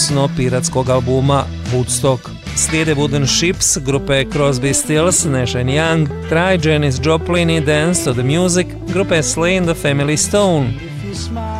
odnosno piratskog albuma Woodstock. Slijede Wooden Ships grupe Crosby, Stills, Nash & Young, Try Janis Joplin i Dance to the Music grupe Slay and the Family Stone.